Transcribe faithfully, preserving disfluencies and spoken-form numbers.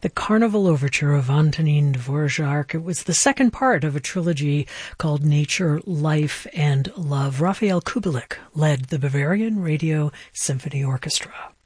the Carnival Overture of Antonin Dvorak. It was the second part of a trilogy called Nature, Life, and Love. Rafael Kubelik led the Bavarian Radio Symphony Orchestra.